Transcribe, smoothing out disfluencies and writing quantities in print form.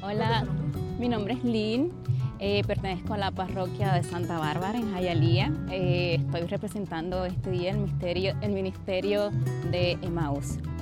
Hola, mi nombre es Lynn, pertenezco a la parroquia de Santa Bárbara en Hialeah. Estoy representando este día el ministerio de Emmaus.